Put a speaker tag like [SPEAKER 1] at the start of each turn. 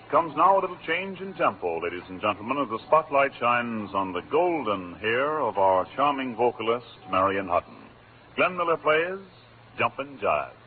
[SPEAKER 1] Comes now a little change in tempo, ladies and gentlemen, as the spotlight shines on the golden hair of our charming vocalist, Marion Hutton. Glenn Miller plays Jumpin' Jive.